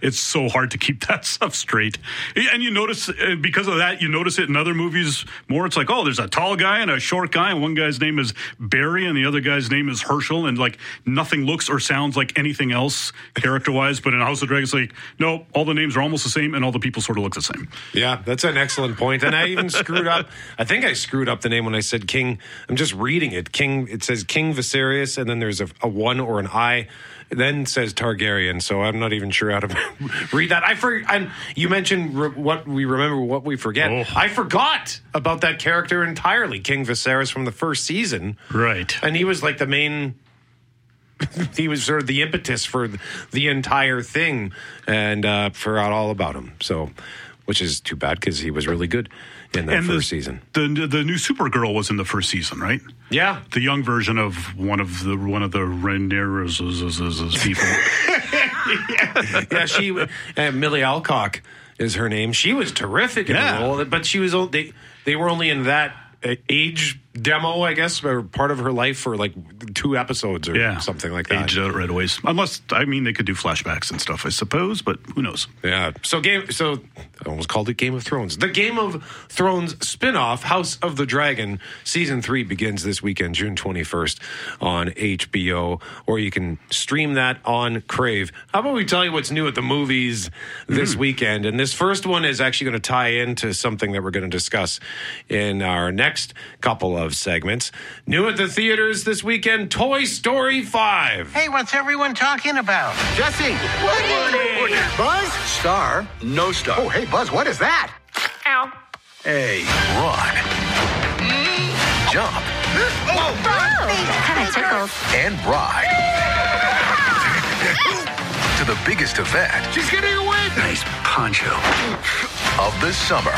it's so hard to keep that stuff straight. And you notice, because of that, you notice it in other movies more. It's like, oh, there's a tall guy and a short guy, and one guy's name is Barry and the other guy's name is Herschel, and like nothing looks or sounds like anything else character-wise. But in House of Dragons, like, no, all the names are almost the same and all the people sort of look the same. Yeah, that's an excellent point. And I even screwed up. I think I screwed up the name when I said King. I'm just reading it. King. It says King Viserys, and then there's a 1 or an I. Then says Targaryen, so I'm not even sure how to read that. And you mentioned what we remember, what we forget. Oh. I forgot about that character entirely, King Viserys from the first season. Right. And he was like the main... he was sort of the impetus for the entire thing, and forgot all about him. So, which is too bad because he was really good in the first season. The new Supergirl was in the first season, right? Yeah, the young version of one of the Rhaenyra's people. yeah, she Millie Alcock is her name. She was terrific in the role, but she was they were only in that age demo, I guess, or part of her life for like 2 episodes or something like that. Aged out right away. Unless, I mean, they could do flashbacks and stuff, I suppose, but who knows? Yeah. So I almost called it Game of Thrones. The Game of Thrones spinoff, House of the Dragon, season 3 begins this weekend, June 21st on HBO, or you can stream that on Crave. How about we tell you what's new at the movies this weekend? And this first one is actually going to tie into something that we're going to discuss in our next couple of segments. New at the theaters this weekend, Toy Story 5. Hey, what's everyone talking about? Jesse. What? Buzz? Star? No star. Oh, hey, Buzz, what is that? Ow. A. Run. Jump. Kind of tickles. And ride. To the biggest event. She's getting away. Nice poncho. Of the summer.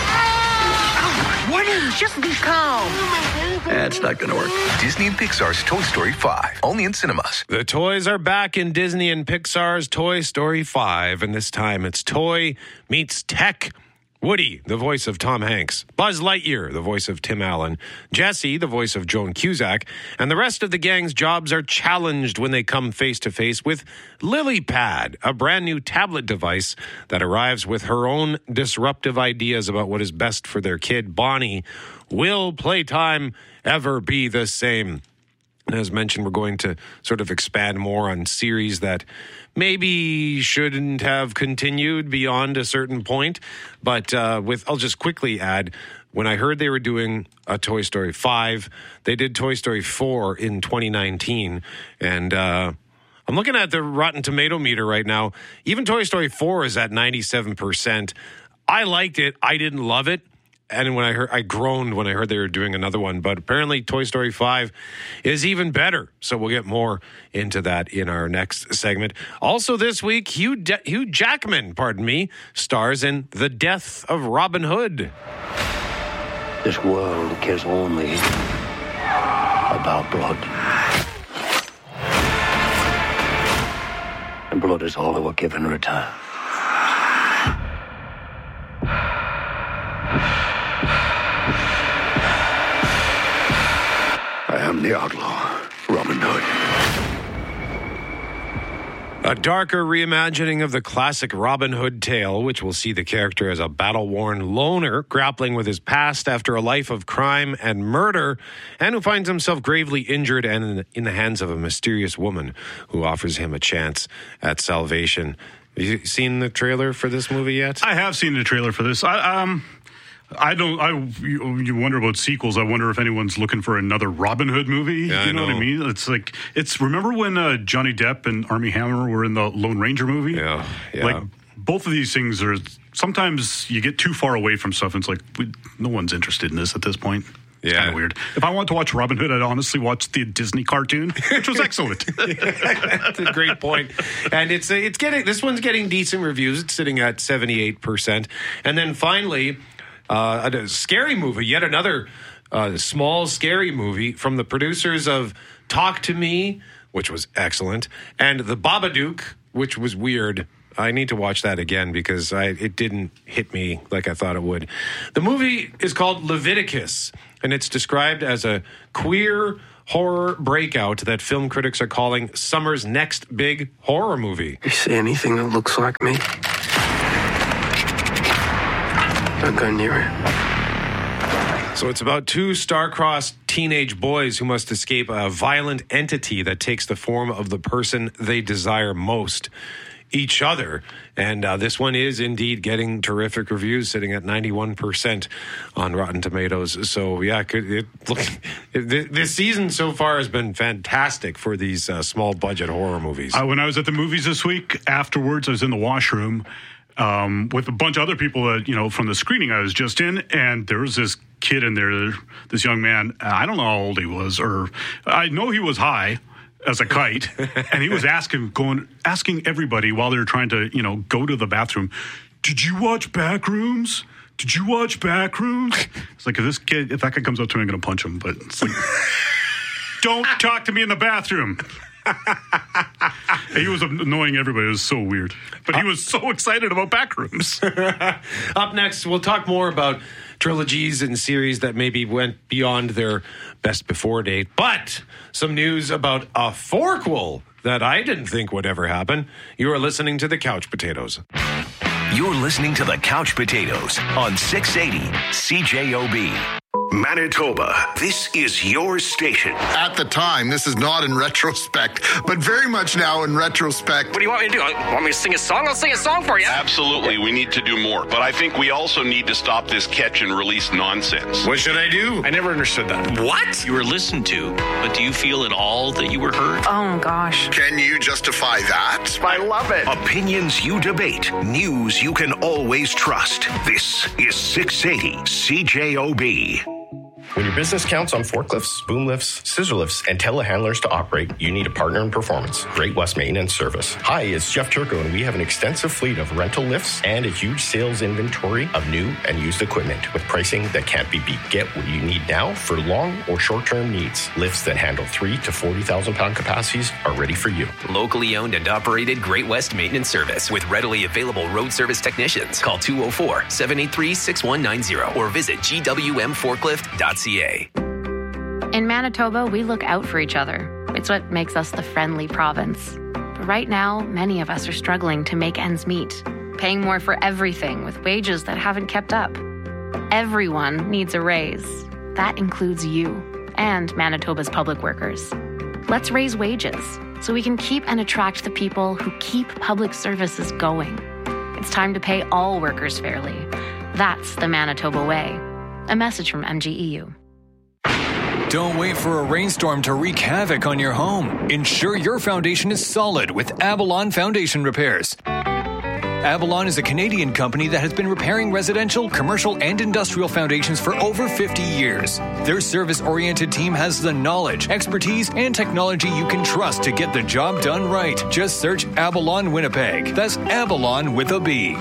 Woody, just be calm. That's not going to work. Disney and Pixar's Toy Story 5, only in cinemas. The toys are back in Disney and Pixar's Toy Story 5, and this time it's toy meets tech. Woody, the voice of Tom Hanks. Buzz Lightyear, the voice of Tim Allen. Jessie, the voice of Joan Cusack. And the rest of the gang's jobs are challenged when they come face-to-face with LilyPad, a brand new tablet device that arrives with her own disruptive ideas about what is best for their kid, Bonnie. Will playtime ever be the same? As mentioned, we're going to sort of expand more on series that maybe shouldn't have continued beyond a certain point. But I'll just quickly add, when I heard they were doing a Toy Story 5, they did Toy Story 4 in 2019. And I'm looking at the Rotten Tomato meter right now. Even Toy Story 4 is at 97%. I liked it. I didn't love it. And I groaned when I heard they were doing another one. But apparently Toy Story 5 is even better. So we'll get more into that in our next segment. Also this week, Hugh Jackman, stars in The Death of Robin Hood. This world cares only about blood. And blood is all that will give in return. I am the outlaw, Robin Hood. A darker reimagining of the classic Robin Hood tale, which will see the character as a battle-worn loner grappling with his past after a life of crime and murder, and who finds himself gravely injured and in the hands of a mysterious woman who offers him a chance at salvation. Have you seen the trailer for this movie yet? I have seen the trailer for this. You wonder about sequels. I wonder if anyone's looking for another Robin Hood movie. Yeah, you know what I mean? Remember when Johnny Depp and Armie Hammer were in the Lone Ranger movie? Yeah. Like, both of these things are, sometimes you get too far away from stuff and it's like, no one's interested in this at this point. It's kind of weird. If I wanted to watch Robin Hood, I'd honestly watch the Disney cartoon, which was excellent. That's a great point. And this one's getting decent reviews. It's sitting at 78%. And then finally, a scary movie, yet another small scary movie from the producers of Talk to Me, which was excellent, and The Babadook, which was weird. I need to watch that again because it didn't hit me like I thought it would. The movie is called Leviticus, and it's described as a queer horror breakout that film critics are calling summer's next big horror movie. You see anything that looks like me? Don't go near it. So it's about two star-crossed teenage boys who must escape a violent entity that takes the form of the person they desire most, each other. And this one is indeed getting terrific reviews, sitting at 91% on Rotten Tomatoes. So, yeah, this season so far has been fantastic for these small-budget horror movies. When I was at the movies this week, afterwards, I was in the washroom with a bunch of other people that, from the screening I was just in, and there was this kid in there, this young man. I don't know how old he was, or I know he was high as a kite, and he was asking everybody while they were trying to, go to the bathroom, did you watch Backrooms? Did you watch Backrooms? It's like, if that kid comes up to me, I'm going to punch him, but it's like, don't talk to me in the bathroom. He was annoying everybody. It was so weird. But he was so excited about Backrooms. Up next, we'll talk more about trilogies and series that maybe went beyond their best before date. But some news about a forquel that I didn't think would ever happen. You are listening to The Couch Potatoes. You're listening to The Couch Potatoes on 680 CJOB. Manitoba, this is your station. At the time, this is not in retrospect, but very much now in retrospect. What do you want me to do? Want me to sing a song? I'll sing a song for you. Absolutely, we need to do more. But I think we also need to stop this catch and release nonsense. What should I do? I never understood that. What? You were listened to, but do you feel at all that you were heard? Oh, gosh. Can you justify that? I love it. Opinions you debate, news you can always trust. This is 680 CJOB. When your business counts on forklifts, boom lifts, scissor lifts, and telehandlers to operate, you need a partner in performance. Great West Maintenance Service. Hi, it's Jeff Turco, and we have an extensive fleet of rental lifts and a huge sales inventory of new and used equipment with pricing that can't be beat. Get what you need now for long or short-term needs. Lifts that handle 3 to 40,000 pound capacities are ready for you. Locally owned and operated Great West Maintenance Service with readily available road service technicians. Call 204-783-6190 or visit gwmforklift.ca. In Manitoba, we look out for each other. It's what makes us the friendly province. But right now, many of us are struggling to make ends meet, paying more for everything with wages that haven't kept up. Everyone needs a raise. That includes you and Manitoba's public workers. Let's raise wages so we can keep and attract the people who keep public services going. It's time to pay all workers fairly. That's the Manitoba way. A message from MGEU. Don't wait for a rainstorm to wreak havoc on your home. Ensure your foundation is solid with Avalon Foundation Repairs. Avalon is a Canadian company that has been repairing residential, commercial, and industrial foundations for over 50 years. Their service-oriented team has the knowledge, expertise, and technology you can trust to get the job done right. Just search Avalon Winnipeg. That's Avalon with a B.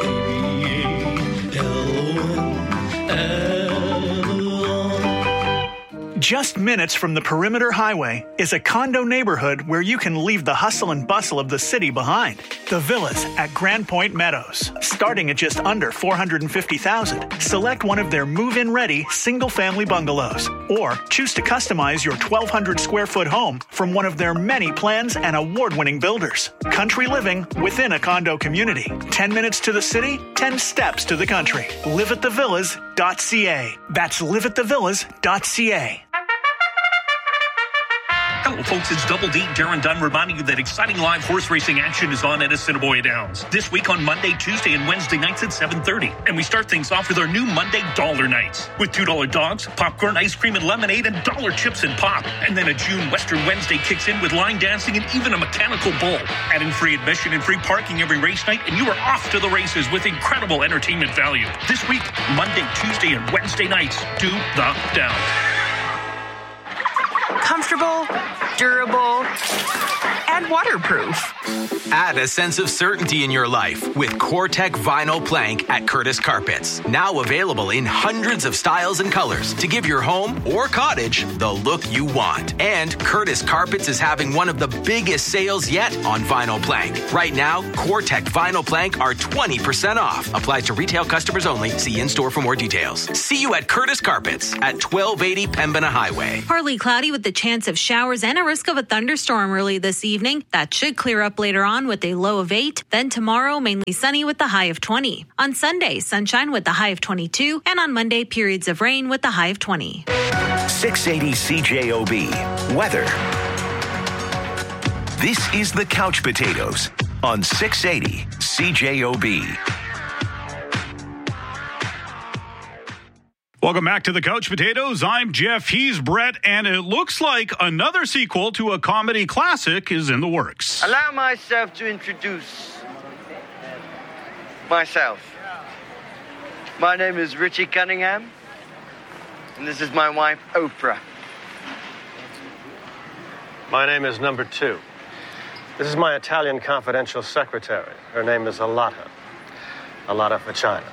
Just minutes from the Perimeter Highway is a condo neighborhood where you can leave the hustle and bustle of the city behind. The Villas at Grand Point Meadows, starting at just under $450,000. Select one of their move-in ready single-family bungalows, or choose to customize your 1,200 square foot home from one of their many plans and award-winning builders. Country living within a condo community. 10 minutes to the city, 10 steps to the country. liveatthevillas.ca. That's liveatthevillas.ca. Hello, folks. It's Double D, Darren Dunn, reminding you that exciting live horse racing action is on at Assiniboia Downs this week on Monday, Tuesday, and Wednesday nights at 7:30. And we start things off with our new Monday Dollar Nights with $2 dogs, popcorn, ice cream, and lemonade, and dollar chips and pop. And then a June Western Wednesday kicks in with line dancing and even a mechanical bull. Add in free admission and free parking every race night, and you are off to the races with incredible entertainment value. This week, Monday, Tuesday, and Wednesday nights, do the Downs. Comfortable, durable, and waterproof. Add a sense of certainty in your life with CoreTech Vinyl Plank at Curtis Carpets. Now available in hundreds of styles and colors to give your home or cottage the look you want. And Curtis Carpets is having one of the biggest sales yet on vinyl plank. Right now, CoreTech Vinyl Plank are 20% off. Applies to retail customers only. See in-store for more details. See you at Curtis Carpets at 1280 Pembina Highway. Partly cloudy with the chance of showers and a risk of a thunderstorm early this evening. That should clear up later on with a low of 8. Then tomorrow, mainly sunny with the high of 20. On Sunday, sunshine with the high of 22. And on Monday, periods of rain with the high of 20. 680 CJOB. Weather. This is the Couch Potatoes on 680 CJOB. Welcome back to the Couch Potatoes. I'm Jeff, he's Brett, and it looks like another sequel to a comedy classic is in the works. Allow myself to introduce myself. My name is Richie Cunningham, and this is my wife, Oprah. My name is Number 2. This is my Italian confidential secretary. Her name is Alata. Alata for China.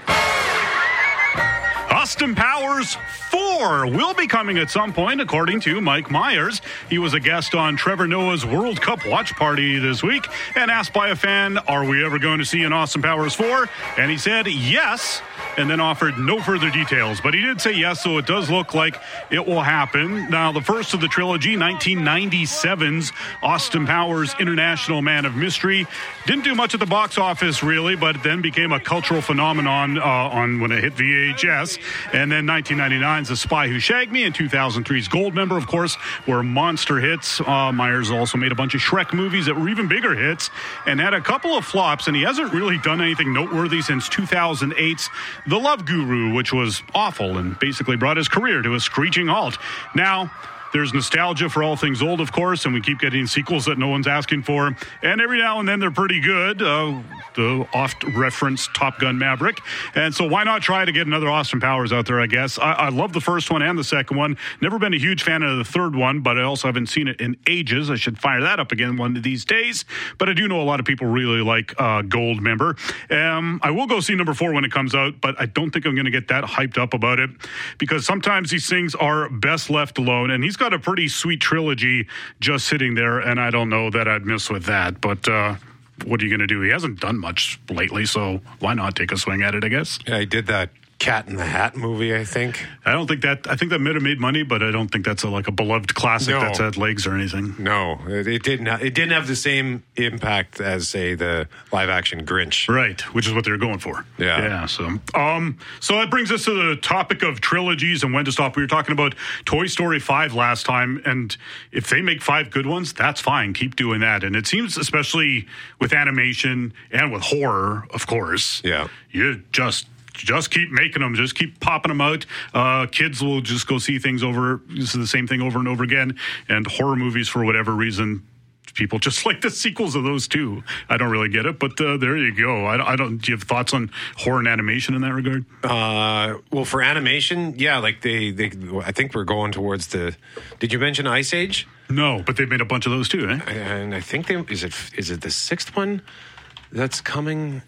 Austin Powers 4 will be coming at some point, according to Mike Myers. He was a guest on Trevor Noah's World Cup watch party this week and asked by a fan, are we ever going to see an Austin Powers 4? And he said yes, and then offered no further details. But he did say yes, so it does look like it will happen. Now, the first of the trilogy, 1997's Austin Powers International Man of Mystery, didn't do much at the box office, really, but then became a cultural phenomenon when it hit VHS. And then 1999's The Spy Who Shagged Me and 2003's Goldmember, of course, were monster hits. Myers also made a bunch of Shrek movies that were even bigger hits and had a couple of flops, and he hasn't really done anything noteworthy since 2008's The Love Guru, which was awful and basically brought his career to a screeching halt. Now, there's nostalgia for all things old, of course, and we keep getting sequels that no one's asking for. And every now and then they're pretty good. The oft-referenced Top Gun Maverick. And so why not try to get another Austin Powers out there, I guess. I love the first one and the second one. Never been a huge fan of the third one, but I also haven't seen it in ages. I should fire that up again one of these days. But I do know a lot of people really like Goldmember. I will go see number 4 when it comes out, but I don't think I'm going to get that hyped up about it because sometimes these things are best left alone. And he's got a pretty sweet trilogy just sitting there, and I don't know that I'd miss with that. But what are you going to do? He hasn't done much lately, so why not take a swing at it, I guess? Yeah, he did that Cat in the Hat movie, I think. I think that might have made money, but I don't think that's a beloved classic that's had legs or anything. No, it didn't. It didn't have the same impact as, say, the live-action Grinch. Right, which is what they're going for. Yeah. So that brings us to the topic of trilogies and when to stop. We were talking about Toy Story 5 last time, and if they make 5 good ones, that's fine. Keep doing that. And it seems, especially with animation and with horror, of course, you just keep making them. Just keep popping them out. Kids will just go see things the same thing over and over again. And horror movies, for whatever reason, people just like the sequels of those too. I don't really get it, but there you go. I don't. Do you have thoughts on horror and animation in that regard? Well, for animation, yeah, like they I think we're going towards the. Did you mention Ice Age? No, but they've made a bunch of those too, eh? And I think is it the 6th one that's coming?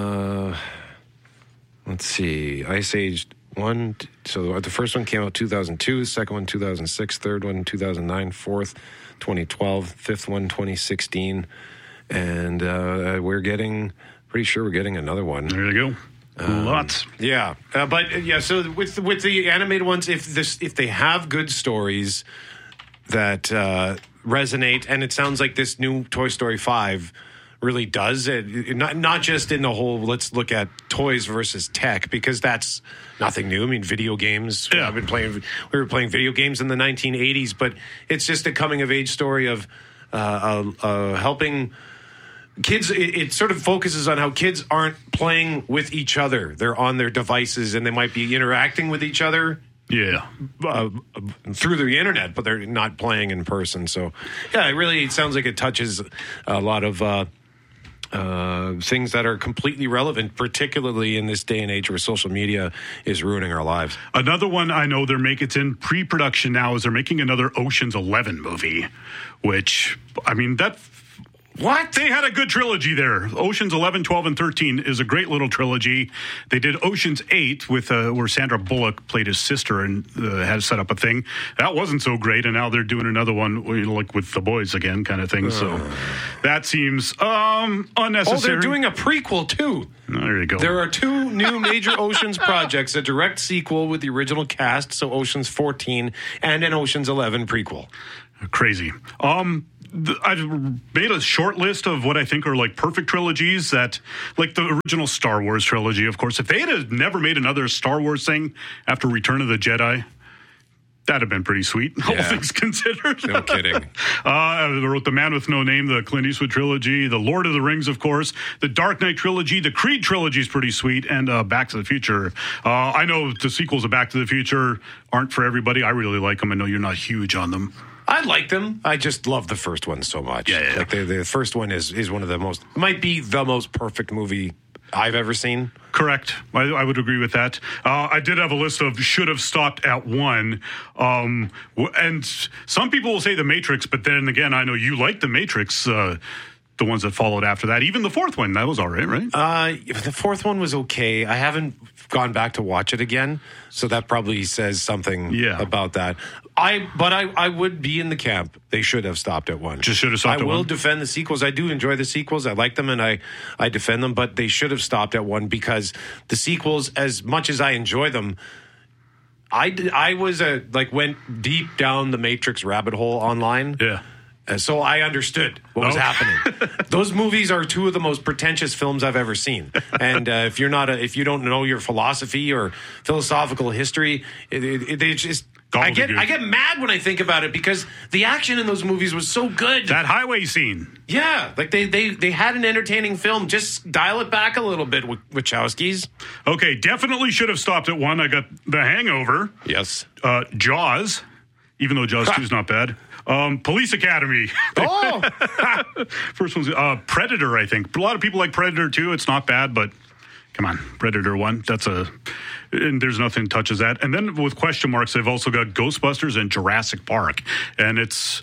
Let's see. Ice Age 1. So the first one came out 2002, second one 2006, third one 2009, fourth 2012, fifth one 2016, and pretty sure we're getting another one. There you go. Lots. Yeah. So with the animated ones, if they have good stories that resonate, and it sounds like this new Toy Story 5 really does it, not just in the whole let's look at toys versus tech, because that's nothing new. I mean, video games. Yeah. We were playing video games in the 1980s, but it's just a coming of age story of helping kids. It sort of focuses on how kids aren't playing with each other. They're on their devices and they might be interacting with each other. Yeah, through the internet, but they're not playing in person. So, yeah, it sounds like it touches a lot of things that are completely relevant, particularly in this day and age where social media is ruining our lives. Another one I know it's in pre-production now is they're making another Ocean's 11 movie, which, I mean, what? They had a good trilogy there. Oceans 11, 12, and 13 is a great little trilogy. They did Oceans 8 with where Sandra Bullock played his sister and had set up a thing. That wasn't so great, and now they're doing another one like with the boys again kind of thing. So that seems unnecessary. Oh, they're doing a prequel, too. There you go. There are 2 new major Oceans projects, a direct sequel with the original cast, so Oceans 14, and an Oceans 11 prequel. Crazy. I've made a short list of what I think are like perfect trilogies that, like the original Star Wars trilogy, of course. If they had never made another Star Wars thing after Return of the Jedi, that'd have been pretty sweet, all things considered. No kidding. I wrote The Man with No Name, the Clint Eastwood trilogy, The Lord of the Rings, of course, the Dark Knight trilogy, the Creed trilogy is pretty sweet, and Back to the Future. I know the sequels of Back to the Future aren't for everybody. I really like them. I know you're not huge on them. I like them. I just love the first one so much. Yeah. Like the first one is one of the most, might be the most perfect movie I've ever seen. Correct. I would agree with that. I did have a list of should have stopped at 1. And some people will say The Matrix, but then again, I know you like The Matrix, the ones that followed after that. Even the fourth one, that was all right, right? The fourth one was okay. I haven't gone back to watch it again, so that probably says something about that. I would be in the camp. They should have stopped at 1. Just should have stopped at 1. I will defend the sequels. I do enjoy the sequels. I like them, and I defend them, but they should have stopped at 1 because the sequels, as much as I enjoy them, I was went deep down the Matrix rabbit hole online. Yeah. So I understood what was happening. Those movies are 2 of the most pretentious films I've ever seen. And if you don't know your philosophy or philosophical history, they just. I get mad when I think about it because the action in those movies was so good. That highway scene. Yeah, like they had an entertaining film. Just dial it back a little bit, Wachowskis. Okay, definitely should have stopped at 1. I got The Hangover. Yes. Jaws, even though Jaws 2 is not bad. Police Academy. Oh! First one's Predator, I think. A lot of people like Predator 2. It's not bad, but come on, Predator 1. And there's nothing touches that. And then with question marks, they've also got Ghostbusters and Jurassic Park. And it's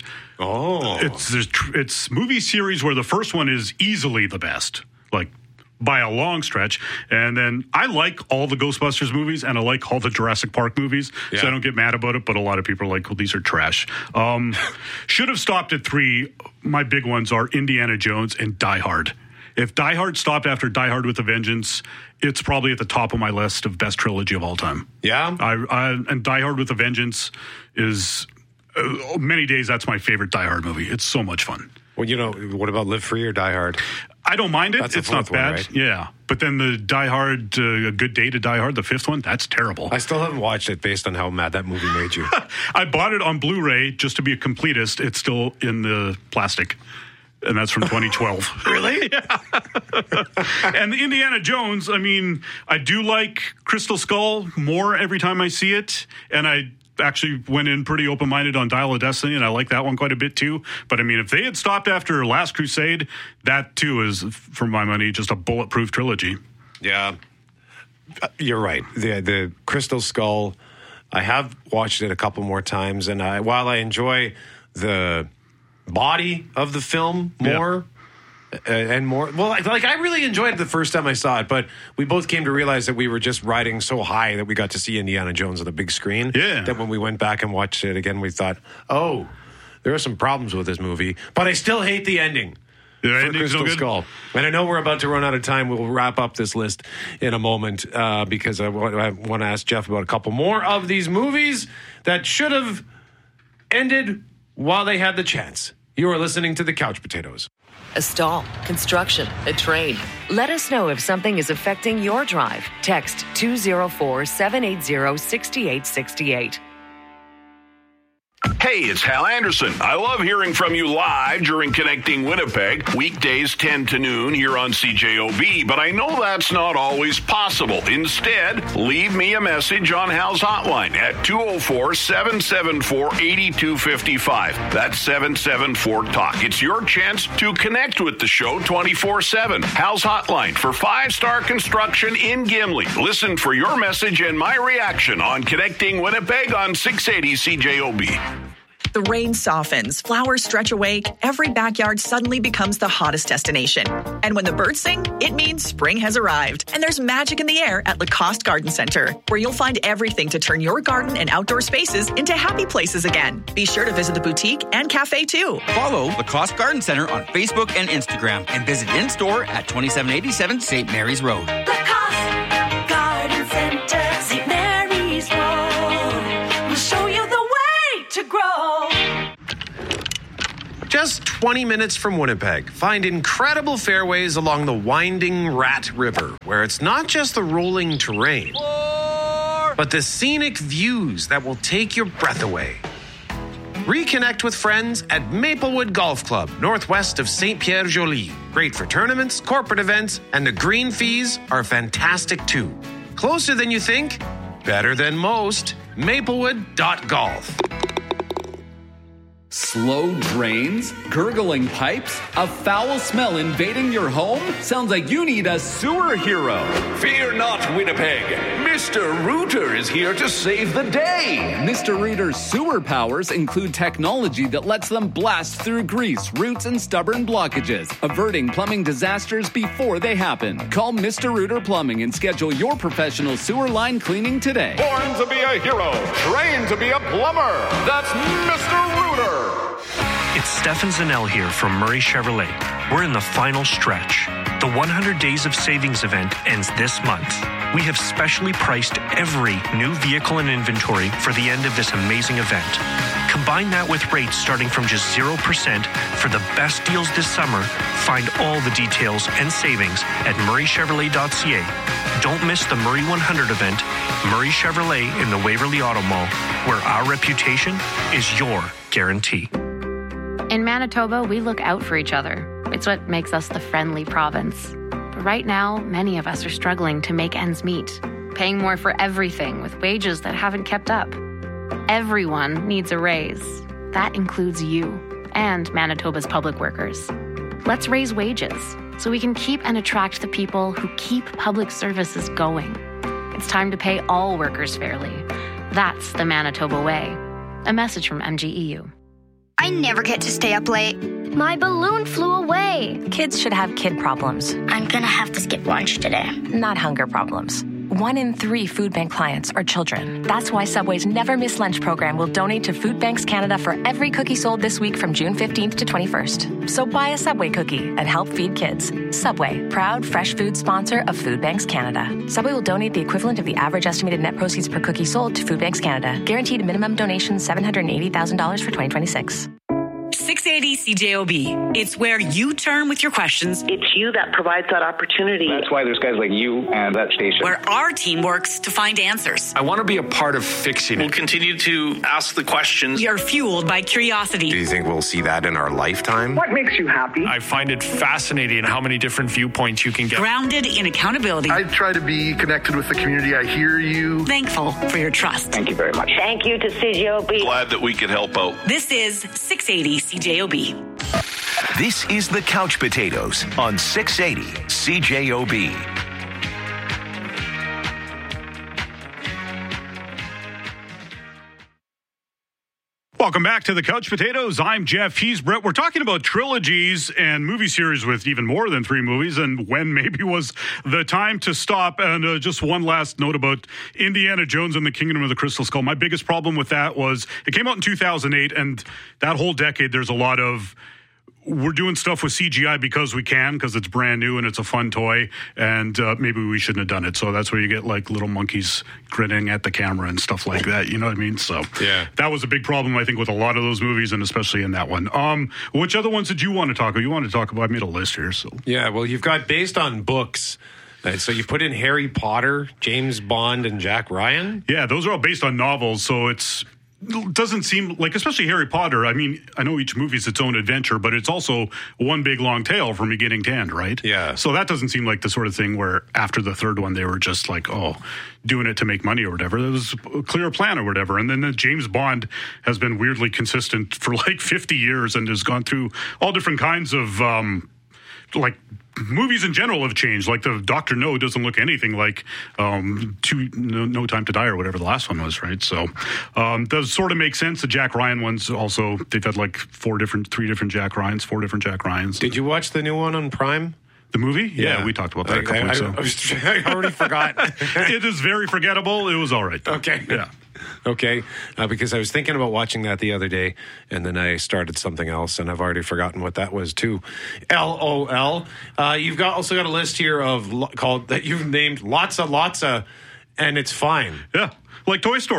movie series where the first one is easily the best, like by a long stretch. And then I like all the Ghostbusters movies and I like all the Jurassic Park movies. So I don't get mad about it, but a lot of people are like, well, these are trash. Should have stopped at 3. My big ones are Indiana Jones and Die Hard. If Die Hard stopped after Die Hard with a Vengeance, it's probably at the top of my list of best trilogy of all time. Yeah? And Die Hard with a Vengeance is, many days, that's my favorite Die Hard movie. It's so much fun. Well, what about Live Free or Die Hard? I don't mind it. It's not bad. One, right? Yeah. But then the Die Hard, A Good Day to Die Hard, the 5th one, that's terrible. I still haven't watched it based on how mad that movie made you. I bought it on Blu-ray just to be a completist. It's still in the plastic. And that's from 2012. Really? Yeah. And the Indiana Jones, I mean, I do like Crystal Skull more every time I see it. And I actually went in pretty open-minded on Dial of Destiny, and I like that one quite a bit too. But I mean, if they had stopped after Last Crusade, that too is, for my money, just a bulletproof trilogy. Yeah. You're right. The Crystal Skull, I have watched it a couple more times, and while I enjoy the body of the film more and more, well, like I really enjoyed it the first time I saw it, but we both came to realize that we were just riding so high that we got to see Indiana Jones on the big screen. Yeah. That when we went back and watched it again, we thought, oh, there are some problems with this movie, but I still hate the ending. The ending's no good. Skull. And I know we're about to run out of time. We'll wrap up this list in a moment because I want to ask Jeff about a couple more of these movies that should have ended while they had the chance. You are listening to The Couch Potatoes. A stall, construction, a train. Let us know if something is affecting your drive. Text 204-780-6868. Hey, it's Hal Anderson. I love hearing from you live during Connecting Winnipeg, weekdays 10 to noon here on CJOB, but I know that's not always possible. Instead, leave me a message on Hal's hotline at 204-774-8255. That's 774-TALK. It's your chance to connect with the show 24/7. Hal's hotline for 5-star construction in Gimli. Listen for your message and my reaction on Connecting Winnipeg on 680 CJOB. The rain softens, flowers stretch awake, every backyard suddenly becomes the hottest destination. And when the birds sing, it means spring has arrived. And there's magic in the air at Lacoste Garden Center, where you'll find everything to turn your garden and outdoor spaces into happy places again. Be sure to visit the boutique and cafe too. Follow Lacoste Garden Center on Facebook and Instagram and visit in-store at 2787 St. Mary's Road. Lacoste Garden Center, St. Mary's Road. We'll show you the way to grow. Just 20 minutes from Winnipeg, find incredible fairways along the winding Rat River, where it's not just the rolling terrain, but the scenic views that will take your breath away. Reconnect with friends at Maplewood Golf Club, northwest of Saint-Pierre-Joli. Great for tournaments, corporate events, and the green fees are fantastic too. Closer than you think, better than most. Maplewood.golf. Slow drains? Gurgling pipes? A foul smell invading your home? Sounds like you need a sewer hero. Fear not, Winnipeg. Mr. Rooter is here to save the day. Mr. Rooter's sewer powers include technology that lets them blast through grease, roots, and stubborn blockages, averting plumbing disasters before they happen. Call Mr. Rooter Plumbing and schedule your professional sewer line cleaning today. Born to be a hero, trained to be a plumber. That's Mr. Rooter. It's Stefan Zanel here from Murray Chevrolet. We're in the final stretch. The 100 Days of Savings event ends this month. We have specially priced every new vehicle in inventory for the end of this amazing event. Combine that with rates starting from just 0% for the best deals this summer. Find all the details and savings at murraychevrolet.ca. Don't miss the Murray 100 event, Murray Chevrolet in the Waverly Auto Mall, where our reputation is your guarantee. In Manitoba, we look out for each other. It's what makes us the friendly province. But right now, many of us are struggling to make ends meet, paying more for everything with wages that haven't kept up. Everyone needs a raise. That includes you and Manitoba's public workers. Let's raise wages so we can keep and attract the people who keep public services going. It's time to pay all workers fairly. That's the Manitoba way. A message from MGEU. I never get to stay up late. My balloon flew away. Kids should have kid problems. I'm gonna have to skip lunch today. Not hunger problems. 1 in 3 food bank clients are children. That's why Subway's Never Miss Lunch program will donate to Food Banks Canada for every cookie sold this week from June 15th to 21st. So buy a Subway cookie and help feed kids. Subway, proud fresh food sponsor of Food Banks Canada. Subway will donate the equivalent of the average estimated net proceeds per cookie sold to Food Banks Canada. Guaranteed minimum donation $780,000 for 2026. 680 CJOB. It's where you turn with your questions. It's you that provides that opportunity. That's why there's guys like you and that station. Where our team works to find answers. I want to be a part of fixing it. We'll continue to ask the questions. We are fueled by curiosity. Do you think we'll see that in our lifetime? What makes you happy? I find it fascinating how many different viewpoints you can get. Grounded in accountability. I try to be connected with the community. I hear you. Thankful for your trust. Thank you very much. Thank you to CJOB. Glad that we could help out. This is 680 CJOB. This is the Couch Potatoes on 680 CJOB. Welcome back to the Couch Potatoes. I'm Jeff. He's Brett. We're talking about trilogies and movie series with even more than 3 movies and when maybe was the time to stop. And just one last note about Indiana Jones and the Kingdom of the Crystal Skull. My biggest problem with that was it came out in 2008, and that whole decade there's a lot of we're doing stuff with CGI because we can, because it's brand new and it's a fun toy, and maybe we shouldn't have done it. So that's where you get like little monkeys grinning at the camera and stuff like that. You know what I mean? So yeah, that was a big problem, I think, with a lot of those movies, and especially in that one. Which other ones did you want to talk about? You wanted to talk about? I made a list here. So yeah, well, you've got based on books. So you put in Harry Potter, James Bond, and Jack Ryan? Yeah, those are all based on novels, so it doesn't seem like, especially Harry Potter, I mean, I know each movie is its own adventure, but it's also one big long tale from beginning to end, right? Yeah. So that doesn't seem like the sort of thing where after the third one, they were just like, doing it to make money or whatever. There was a clear plan or whatever. And then James Bond has been weirdly consistent for like 50 years and has gone through all different kinds of, movies in general have changed. Like the Dr. No doesn't look anything like No Time to Die or whatever the last one was, right? So those sort of make sense. The Jack Ryan ones also, they've had like 4 different Jack Ryans. Did you watch the new one on Prime? The movie? Yeah, we talked about that a couple weeks ago. I already forgot. It is very forgettable. It was all right, though. Okay. Yeah. Okay, because I was thinking about watching that the other day, and then I started something else, and I've already forgotten what that was too. LOL. You've also got a list here that you've named lots of, and it's fine. Yeah, like Toy Story.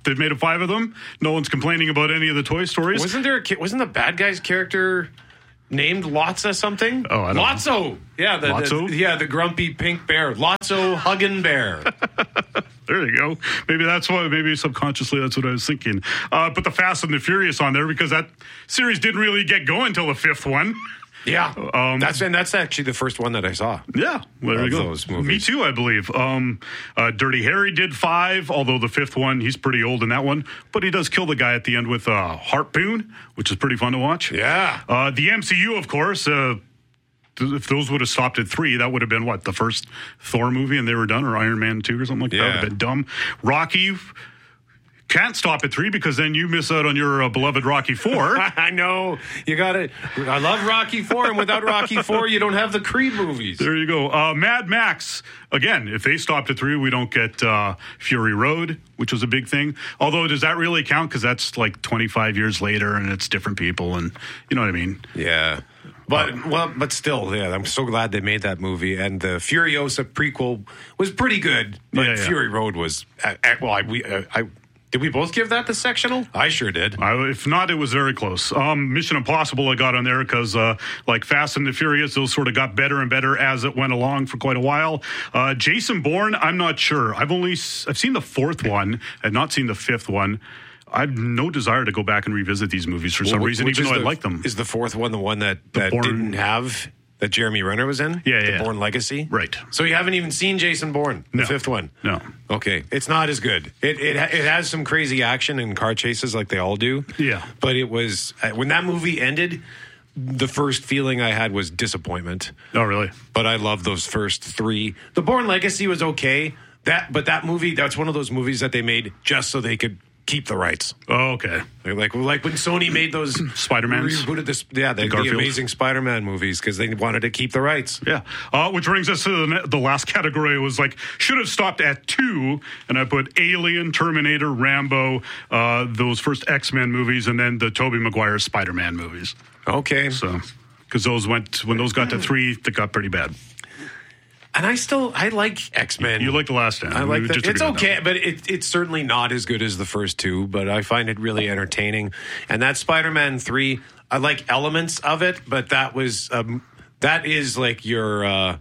They've made 5 of them. No one's complaining about any of the Toy Stories. Wasn't the bad guy's character named Lotso something? Oh, I don't Lotso. know. Yeah, Lotso? the grumpy pink bear. Lotso Huggin' Bear. There you go. Maybe subconsciously that's what I was thinking. Put the Fast and the Furious on there because that series didn't really get going until the 5th one. Yeah, that's actually the first one that I saw. Yeah, there we go. Those movies. Me too, I believe. Dirty Harry did 5, although the 5th one, he's pretty old in that one, but he does kill the guy at the end with a harpoon, which is pretty fun to watch. Yeah. The MCU, of course. If those would have stopped at 3, that would have been the first Thor movie, and they were done, or Iron Man 2 or something like that. That would have been dumb. Rocky. Can't stop at 3 because then you miss out on your beloved Rocky 4. I know. You got it. I love Rocky 4, and without Rocky 4, you don't have the Creed movies. There you go. Mad Max. Again, if they stopped at 3, we don't get Fury Road, which was a big thing. Although, does that really count? Because that's 25 years later, and it's different people, and you know what I mean? Yeah. But still, yeah, I'm so glad they made that movie. And the Furiosa prequel was pretty good. But Fury Road was, did we both give that the sectional? I sure did. If not, it was very close. Mission Impossible I got on there because like Fast and the Furious, those sort of got better and better as it went along for quite a while. Jason Bourne, I'm not sure. I've seen the 4th one. I've not seen the 5th one. I have no desire to go back and revisit these movies for some reason, even though I like them. Is the 4th one the one that didn't have... that Jeremy Renner was in? Yeah, The Bourne Legacy? Right. So you haven't even seen Jason Bourne, the 5th one? No. Okay. It's not as good. It has some crazy action and car chases like they all do. Yeah. But it was... when that movie ended, the first feeling I had was disappointment. Oh, really? But I love those first 3. The Bourne Legacy was okay. But that movie, that's one of those movies that they made just so they could keep the rights. Oh, okay. Like when Sony made those Spider-Mans, rebooted the Amazing Spider-Man movies because they wanted to keep the rights. Yeah. Which brings us to the last category. It was should have stopped at 2, and I put Alien, Terminator, Rambo, those first X-Men movies, and then the Tobey Maguire Spider-Man movies. Okay. So, because when those got to 3, they got pretty bad. And I like X-Men. You like the last one. I like that. It's okay, but it's certainly not as good as the first 2, but I find it really entertaining. And that Spider-Man 3, I like elements of it, but that is like your...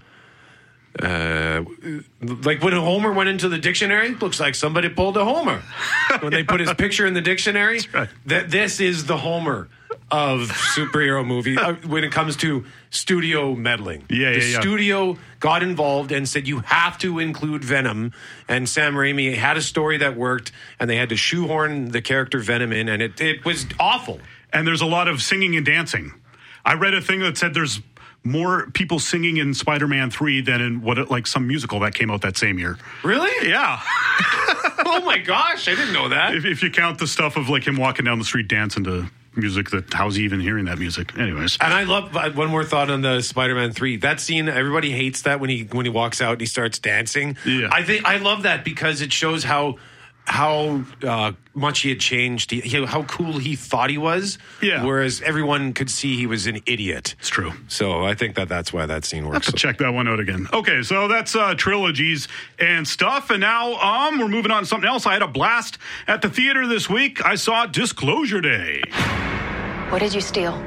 like when Homer went into the dictionary, looks like somebody pulled a Homer. When they put his picture in the dictionary, right. This is the Homer of superhero movie when it comes to studio meddling. The studio got involved and said you have to include Venom, and Sam Raimi had a story that worked, and they had to shoehorn the character Venom in, and it was awful. And there's a lot of singing and dancing. I read a thing that said there's more people singing in Spider-Man 3 than in some musical that came out that same year. Really? Yeah. Oh my gosh, I didn't know that. If you count the stuff of him walking down the street dancing to music, how's he even hearing that music? Anyways. And I love one more thought on the Spider-Man 3. That scene, everybody hates that when he walks out and he starts dancing. Yeah. I love that because it shows how much he had changed, how cool he thought he was. Yeah. Whereas everyone could see he was an idiot. It's true. So I think that's why that scene works. Have to check that one out again. Okay, so that's trilogies and stuff. And now we're moving on to something else. I had a blast at the theater this week. I saw Disclosure Day. What did you steal?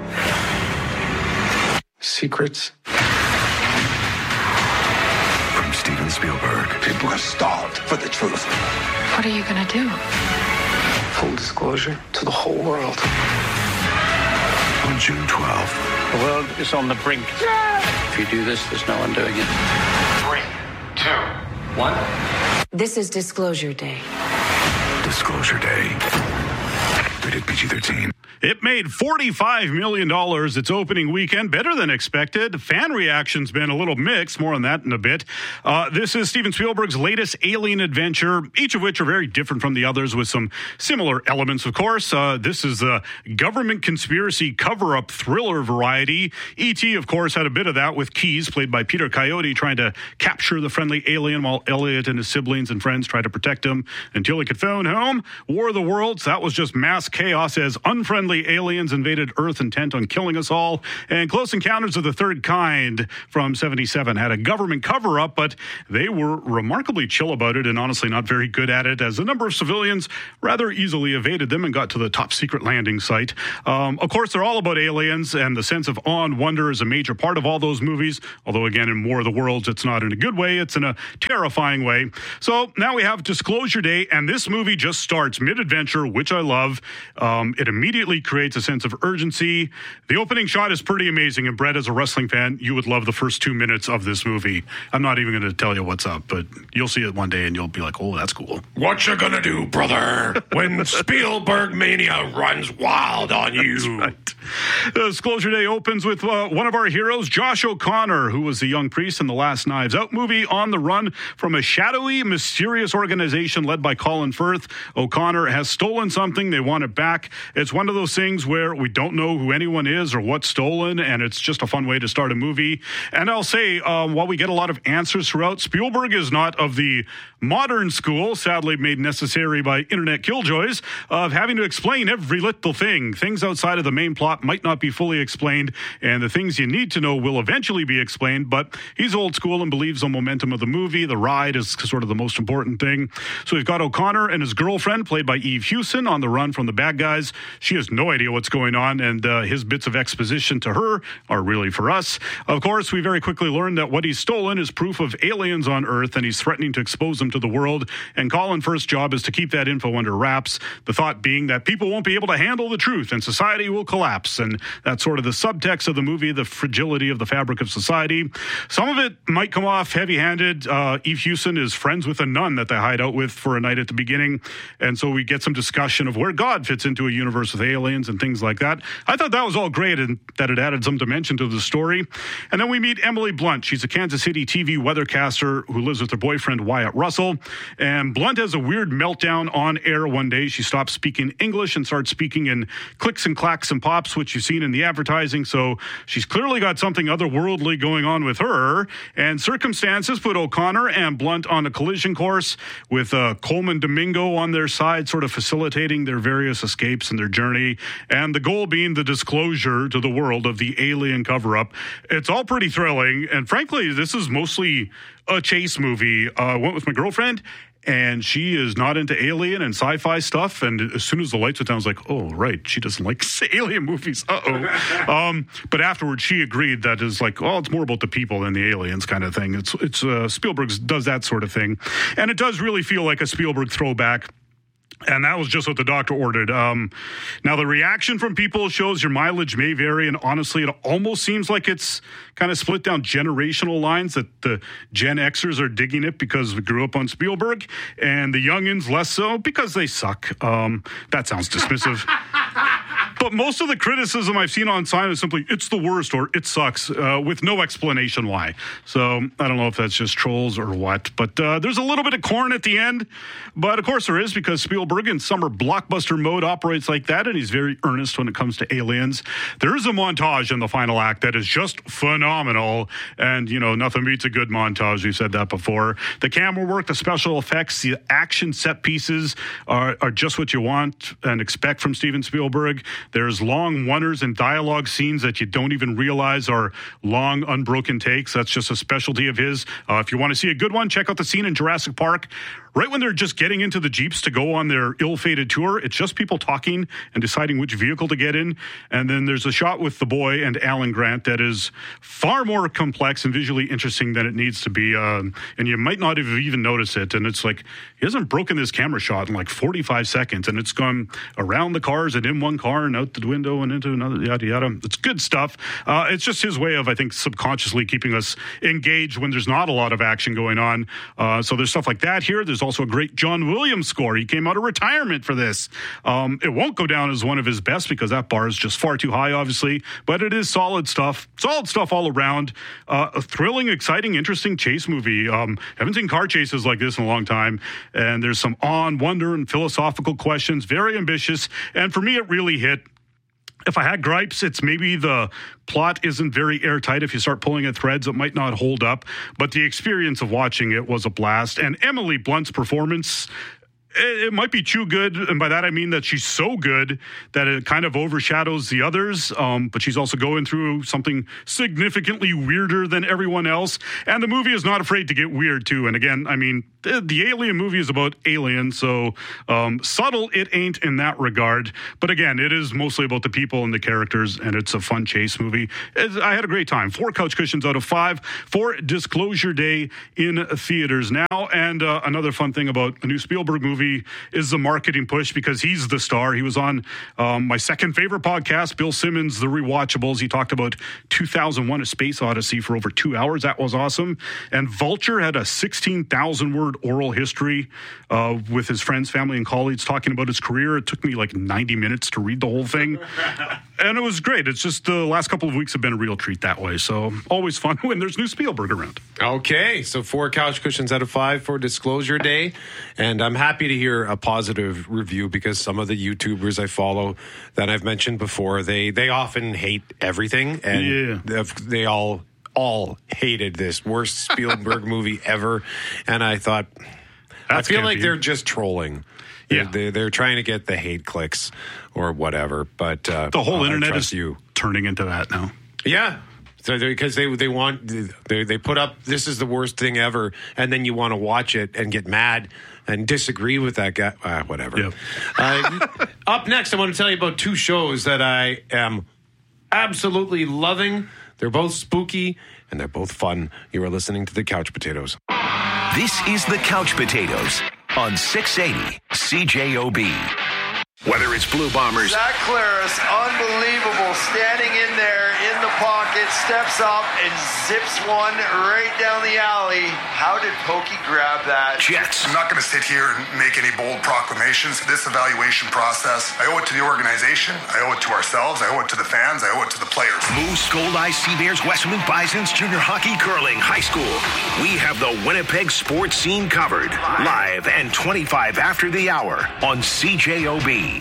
Secrets. From Steven Spielberg. People are starved for the truth. What are you gonna do? Full disclosure to the whole world. On June 12th. The world is on the brink. If you do this, there's no undoing it. 3, 2, 1. This is Disclosure Day. Disclosure Day. Rated PG-13. It made $45 million its opening weekend, better than expected. Fan reaction's been a little mixed. More on that in a bit. This is Steven Spielberg's latest alien adventure, each of which are very different from the others with some similar elements, of course. This is the government conspiracy cover-up thriller variety. E.T., of course, had a bit of that with Keyes, played by Peter Coyote, trying to capture the friendly alien while Elliot and his siblings and friends try to protect him until he could phone home. War of the Worlds, that was just mass chaos as unfriendly unfriendly aliens invaded Earth intent on killing us all. And Close Encounters of the Third Kind from 1977 had a government cover-up, but they were remarkably chill about it and honestly not very good at it, as a number of civilians rather easily evaded them and got to the top secret landing site. Of course, they're all about aliens, and the sense of awe and wonder is a major part of all those movies, although again, in War of the Worlds, it's not in a good way, it's in a terrifying way. So now we have Disclosure Day, and this movie just starts mid-adventure, which I love. It immediately creates a sense of urgency. The opening shot is pretty amazing, and Brett, as a wrestling fan, you would love the first 2 minutes of this movie. I'm not even going to tell you what's up, but you'll see it one day and you'll be like, oh, that's cool. What you gonna do, brother, when Spielberg mania runs wild on you? That's right. Disclosure Day opens with one of our heroes, Josh O'Connor, who was the young priest in the last Knives Out movie, on the run from a shadowy, mysterious organization led by Colin Firth. O'Connor has stolen something. They want it back. It's one of those things where we don't know who anyone is or what's stolen, and it's just a fun way to start a movie. And I'll say, while we get a lot of answers throughout, Spielberg is not of the modern school, sadly made necessary by internet killjoys, of having to explain every little thing. Things outside of the main plot might not be fully explained, and the things you need to know will eventually be explained, but he's old school and believes the momentum of the movie. The ride is sort of the most important thing. So we've got O'Connor and his girlfriend, played by Eve Hewson, on the run from the bad guys. She has no idea what's going on, and his bits of exposition to her are really for us. Of course, we very quickly learn that what he's stolen is proof of aliens on Earth, and he's threatening to expose them to the world, and Colin Firth's job is to keep that info under wraps, the thought being that people won't be able to handle the truth and society will collapse. And that's sort of the subtext of the movie, the fragility of the fabric of society. Some of it might come off heavy-handed. Eve Hewson is friends with a nun that they hide out with for a night at the beginning, and so we get some discussion of where God fits into a universe with aliens and things like that. I thought that was all great and that it added some dimension to the story. And then we meet Emily Blunt. She's a Kansas City TV weathercaster who lives with her boyfriend Wyatt Russell, and Blunt has a weird meltdown on air one day. She stops speaking English and starts speaking in clicks and clacks and pops, which you've seen in the advertising, so she's clearly got something otherworldly going on with her, and circumstances put O'Connor and Blunt on a collision course with Coleman Domingo on their side, sort of facilitating their various escapes and their journey, and the goal being the disclosure to the world of the alien cover-up. It's all pretty thrilling, and frankly, this is mostly a chase movie. I went with my girlfriend, and she is not into alien and sci-fi stuff. And as soon as the lights went down, I was like, oh, right, she doesn't like alien movies. Uh-oh. But afterwards, she agreed that is like, oh, it's more about the people than the aliens kind of thing. It's Spielberg does that sort of thing. And it does really feel like a Spielberg throwback. And that was just what the doctor ordered. Now, the reaction from people shows your mileage may vary, and honestly, it almost seems like it's kind of split down generational lines, that the Gen Xers are digging it because we grew up on Spielberg, and the youngins less so because they suck. That sounds dismissive. But most of the criticism I've seen on sign is simply, it's the worst or it sucks, with no explanation why. So I don't know if that's just trolls or what. But there's a little bit of corn at the end. But of course there is, because Spielberg in summer blockbuster mode operates like that, and he's very earnest when it comes to aliens. There is a montage in the final act that is just phenomenal. And, you know, nothing beats a good montage. We've said that before. The camera work, the special effects, the action set pieces are just what you want and expect from Steven Spielberg. There's long wonders and dialogue scenes that you don't even realize are long, unbroken takes. That's just a specialty of his. If you want to see a good one, check out the scene in Jurassic Park. Right when they're just getting into the Jeeps to go on their ill-fated tour, it's just people talking and deciding which vehicle to get in. And then there's a shot with the boy and Alan Grant that is far more complex and visually interesting than it needs to be. And you might not have even noticed it. And it's like, he hasn't broken this camera shot in like 45 seconds. And it's gone around the cars and in one car and out the window and into another, yada, yada. It's good stuff. It's just his way of, I think, subconsciously keeping us engaged when there's not a lot of action going on. So there's stuff like that here. There's also a great John Williams score. He came out of retirement for this. It won't go down as one of his best because that bar is just far too high, obviously, but it is solid stuff. Solid stuff all around. A thrilling, exciting, interesting chase movie. Haven't seen car chases like this in a long time, and there's some awe and wonder and philosophical questions. Very ambitious, and for me, it really hit. If I had gripes, it's maybe the plot isn't very airtight. If you start pulling at threads, it might not hold up. But the experience of watching it was a blast. And Emily Blunt's performance it might be too good, and by that I mean that she's so good that it kind of overshadows the others, but she's also going through something significantly weirder than everyone else, and the movie is not afraid to get weird too. And again, I mean, the Alien movie is about aliens, so subtle it ain't in that regard, but again, it is mostly about the people and the characters, and it's a fun chase movie. I had a great time. 4 couch cushions out of 5 for Disclosure Day in theaters now. And another fun thing about a new Spielberg movie is the marketing push, because he's the star. He was on my second favorite podcast, Bill Simmons' The Rewatchables. He talked about 2001: A Space Odyssey for over 2 hours. That was awesome. And Vulture had a 16,000-word oral history with his friends, family, and colleagues talking about his career. It took me like 90 minutes to read the whole thing. And it was great. It's just the last couple of weeks have been a real treat that way. So always fun when there's new Spielberg around. Okay, so 4 couch cushions out of 5 for Disclosure Day. And I'm happy to hear a positive review, because some of the YouTubers I follow that I've mentioned before, they often hate everything. And they all hated this worst Spielberg movie ever. And I thought, I feel like they're just trolling. Yeah. They're trying to get the hate clicks or whatever. But the whole internet is turning into that now. Yeah. So because they put up, this is the worst thing ever, and then you want to watch it and get mad and disagree with that guy. Whatever. Yep. Up next, I want to tell you about 2 shows that I am absolutely loving. They're both spooky and they're both fun. You are listening to The Couch Potatoes. This is The Couch Potatoes on 680 CJOB. Whether it's Blue Bombers, Zach Claris, unbelievable, standing in there in the pocket, steps up and zips one right down the alley. How did Pokey grab that? Jets. I'm not going to sit here and make any bold proclamations. This evaluation process, I owe it to the organization, I owe it to ourselves, I owe it to the fans, I owe it to the players. Moose, Gold-Eyes, Seabears, Westmount Bisons, junior hockey, curling, high school. We have the Winnipeg sports scene covered. Live and 25 after the hour on CJOB.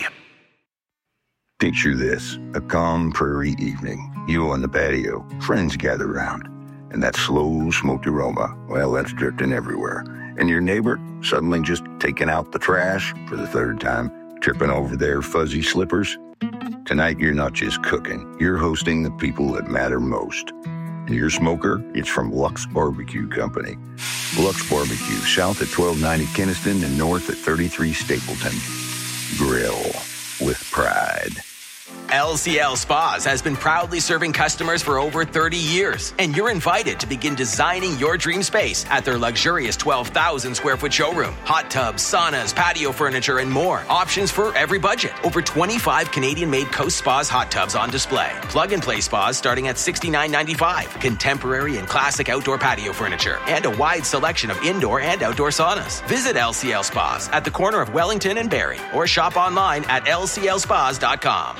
Picture this, a calm prairie evening. You on the patio, friends gather around, and that slow smoked aroma, well, that's drifting everywhere. And your neighbor suddenly just taking out the trash for the 3rd time, tripping over their fuzzy slippers. Tonight, you're not just cooking, you're hosting the people that matter most. And your smoker, it's from Lux Barbecue Company. Lux Barbecue, south at 1290 Kinnison and north at 33 Stapleton. Grill with pride. LCL Spas has been proudly serving customers for over 30 years, and you're invited to begin designing your dream space at their luxurious 12,000 square foot showroom. Hot tubs, saunas, patio furniture, and more. Options for every budget. Over 25 Canadian-made Coast Spas hot tubs on display. Plug-and-play spas starting at $69.95. Contemporary and classic outdoor patio furniture, and a wide selection of indoor and outdoor saunas. Visit LCL Spas at the corner of Wellington and Barrie, or shop online at lclspas.com.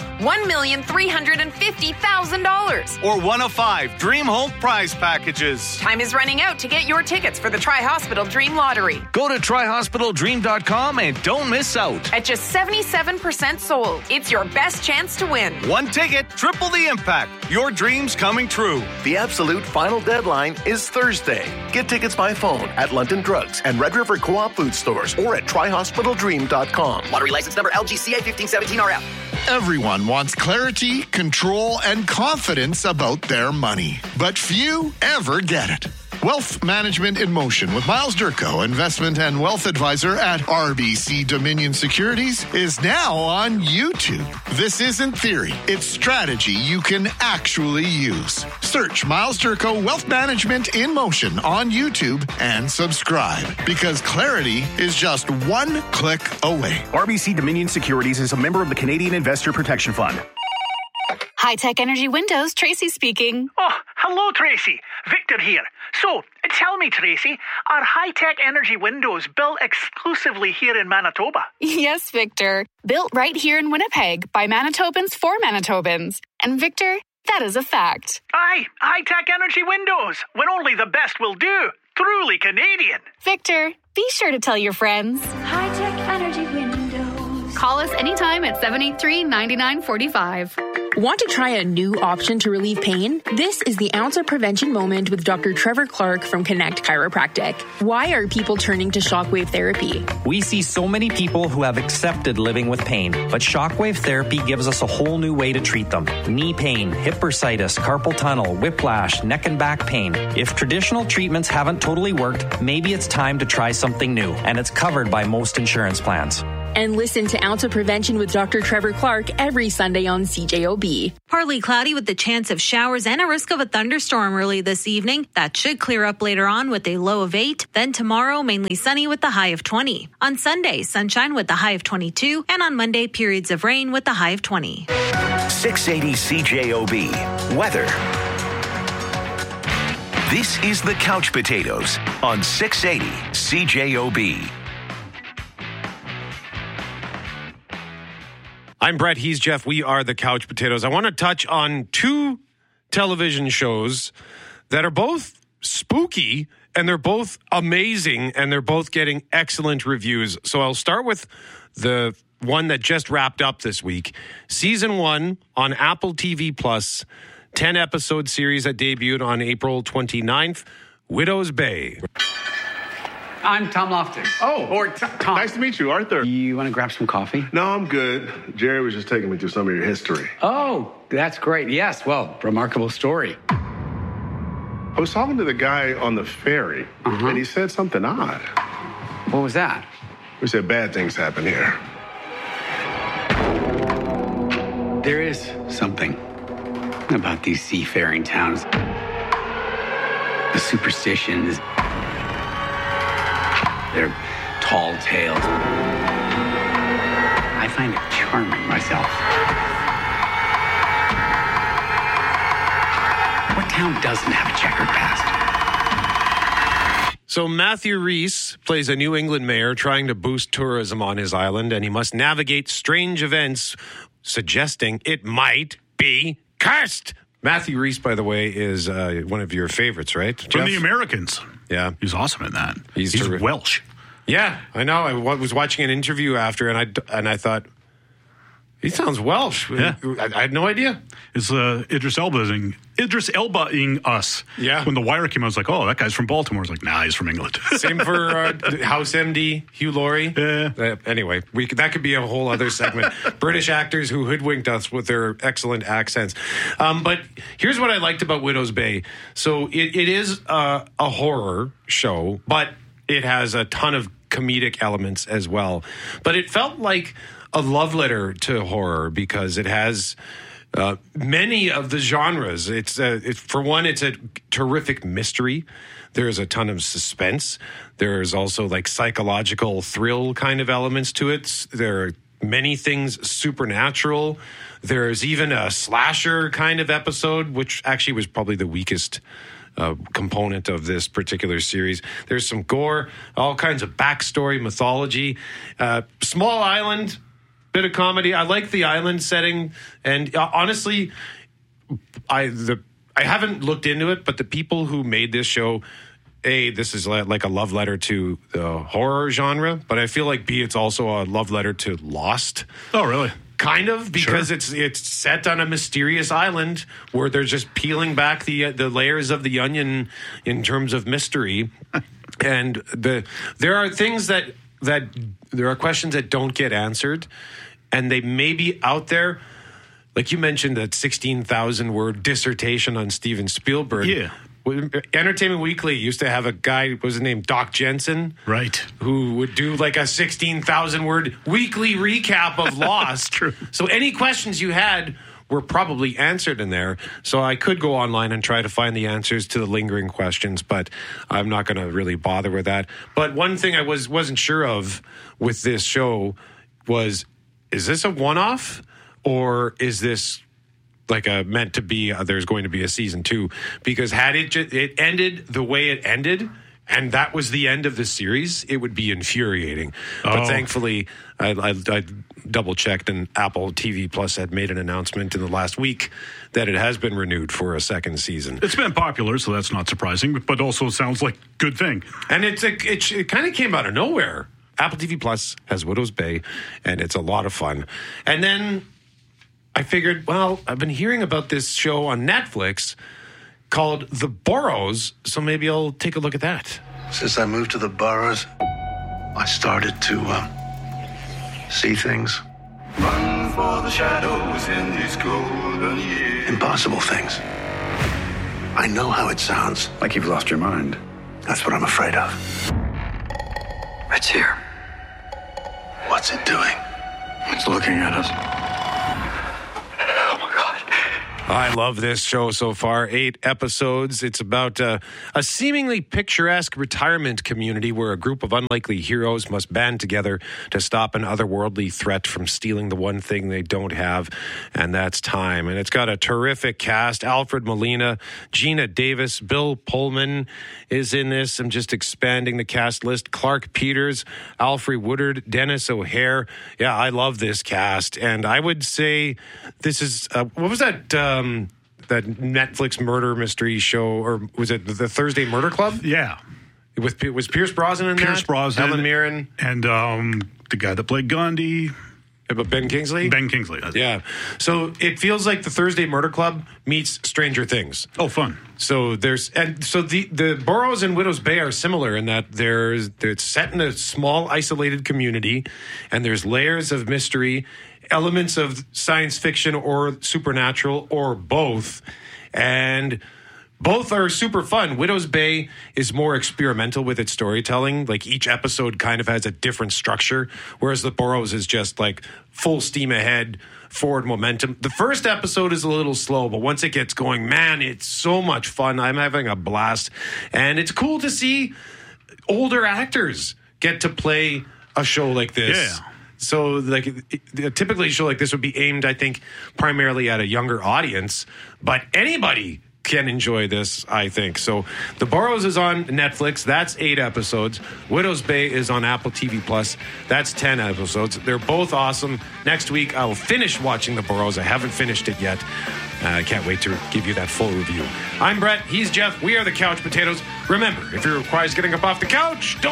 $1,350,000. Or one of 5 Dream Home prize packages. Time is running out to get your tickets for the Tri-Hospital Dream Lottery. Go to tryhospitaldream.com and don't miss out. At just 77% sold, it's your best chance to win. 1 ticket, triple the impact. Your dreams coming true. The absolute final deadline is Thursday. Get tickets by phone at London Drugs and Red River Co-op food stores or at tryhospitaldream.com. Lottery license number LGCA 1517RF. Everyone wants clarity, control, and confidence about their money, but few ever get it. Wealth Management in Motion with Miles Durko, investment and wealth advisor at RBC Dominion Securities, is now on YouTube. This isn't theory, it's strategy you can actually use. Search Miles Durko Wealth Management in Motion on YouTube and subscribe, because clarity is just 1 click away. RBC Dominion Securities is a member of the Canadian Investor Protection Fund. High-Tech Energy Windows, Tracy speaking. Oh, hello, Tracy. Victor here. So, tell me, Tracy, are High-Tech Energy Windows built exclusively here in Manitoba? Yes, Victor. Built right here in Winnipeg by Manitobans for Manitobans. And Victor, that is a fact. Aye, High-Tech Energy Windows, when only the best will do. Truly Canadian. Victor, be sure to tell your friends. High-Tech Energy Windows. Call us anytime at 783-9945. Want to try a new option to relieve pain? This is the Ounce of Prevention Moment with Dr. Trevor Clark from Connect Chiropractic. Why are people turning to shockwave therapy? We see so many people who have accepted living with pain, but shockwave therapy gives us a whole new way to treat them. Knee pain, hip bursitis, carpal tunnel, whiplash, neck and back pain. If traditional treatments haven't totally worked, maybe it's time to try something new, and it's covered by most insurance plans. And listen to Ounce of Prevention with Dr. Trevor Clark every Sunday on CJOB. Partly cloudy with the chance of showers and a risk of a thunderstorm early this evening. That should clear up later on with a low of 8. Then tomorrow, mainly sunny with the high of 20. On Sunday, sunshine with the high of 22. And on Monday, periods of rain with the high of 20. 680 CJOB. Weather. This is the Couch Potatoes on 680 CJOB. I'm Brett. He's Jeff. We are the Couch Potatoes. I want to touch on 2 television shows that are both spooky and they're both amazing and they're both getting excellent reviews. So I'll start with the one that just wrapped up this week. Season 1 on Apple TV Plus, 10-episode series that debuted on April 29th, Widow's Bay. I'm Tom Loftus. Oh, or Tom. Nice to meet you, Arthur. You want to grab some coffee? No, I'm good. Jerry was just taking me through some of your history. Oh, that's great. Yes, well, remarkable story. I was talking to the guy on the ferry, and he said something odd. What was that? He said bad things happen here. There is something about these seafaring towns. The superstitions. Their tall tales. I find it charming myself. What town doesn't have a checkered past? So Matthew Rhys plays a New England mayor trying to boost tourism on his island, and he must navigate strange events suggesting it might be cursed. Matthew Rhys, by the way, is one of your favorites, right, Jeff? From The Americans. Yeah. He's awesome in that. He's terrific. Welsh. Yeah, I know. I was watching an interview after, and I thought, he sounds Welsh. Yeah. I had no idea. It's Idris Elba-ing us. Yeah. When The Wire came out, I was like, oh, that guy's from Baltimore. I was like, nah, he's from England. Same for House MD, Hugh Laurie. Yeah. Anyway, that could be a whole other segment. British actors who hoodwinked us with their excellent accents. But here's what I liked about Widow's Bay. So it is a horror show, but it has a ton of comedic elements as well. But it felt like a love letter to horror because it has many of the genres. It's for one, it's a terrific mystery. There's a ton of suspense. There's also like psychological thrill kind of elements to it. There are many things supernatural. There's even a slasher kind of episode, which actually was probably the weakest component of this particular series. There's some gore, all kinds of backstory, mythology. Small island, bit of comedy. I like the island setting, and honestly, I haven't looked into it, but the people who made this show, A, this is like a love letter to the horror genre, but I feel like B, it's also a love letter to Lost. Oh, really? Kind of, because it's set on a mysterious island where they're just peeling back the layers of the onion in terms of mystery, and there are things that there are questions that don't get answered, and they may be out there. Like you mentioned that 16,000 word dissertation on Steven Spielberg. Yeah. Entertainment Weekly used to have a guy, what was his name, Doc Jensen? Right. Who would do like a 16,000 word weekly recap of Lost. True. So any questions you had were probably answered in there. So I could go online and try to find the answers to the lingering questions, but I'm not going to really bother with that. But one thing I wasn't sure of with this show was, is this a one-off or is this like meant to be there's going to be a season 2? Because had it ended the way it ended, and that was the end of the series, it would be infuriating. But thankfully, I double-checked, and Apple TV Plus had made an announcement in the last week that it has been renewed for a second season. It's been popular, so that's not surprising, but also sounds like a good thing. And it kind of came out of nowhere. Apple TV Plus has Widow's Bay, and it's a lot of fun. And then I figured, well, I've been hearing about this show on Netflix called The Boroughs, so maybe I'll take a look at that. Since I moved to the boroughs, I started to see things. Run for the shadows in these golden years. Impossible things. I know how it sounds. Like you've lost your mind. That's what I'm afraid of. It's here. What's it doing? It's looking at us. I love this show so far. 8 episodes. It's about a seemingly picturesque retirement community where a group of unlikely heroes must band together to stop an otherworldly threat from stealing the one thing they don't have, and that's time. And it's got a terrific cast. Alfred Molina, Gina Davis, Bill Pullman is in this. I'm just expanding the cast list. Clark Peters, Alfre Woodard, Dennis O'Hare. Yeah, I love this cast. And I would say this is, what was that that Netflix murder mystery show, or was it the Thursday Murder Club? Yeah. Was Pierce Brosnan in that? Pierce Brosnan. Helen Mirren. And the guy that played Gandhi. But Ben Kingsley? Ben Kingsley. Yeah. So it feels like the Thursday Murder Club meets Stranger Things. Oh, fun. So the Boroughs and Widows Bay are similar in that they're set in a small isolated community, and there's layers of mystery, elements of science fiction or supernatural or both, and both are super fun. Widows Bay is more experimental with its storytelling. Like each episode kind of has a different structure, whereas The Boroughs is just like full steam ahead, forward momentum. The first episode is a little slow, but once it gets going, man, it's so much fun. I'm having a blast. And it's cool to see older actors get to play a show like this. Yeah. So, like, typically a show like this would be aimed, I think, primarily at a younger audience, but anybody can enjoy this, I think. So, The Boroughs is on Netflix. That's 8 episodes. Widows Bay is on Apple TV Plus. That's 10 episodes. They're both awesome. Next week, I will finish watching The Boroughs. I haven't finished it yet. I can't wait to give you that full review. I'm Brett. He's Jeff. We are the Couch Potatoes. Remember, if it requires getting up off the couch, don't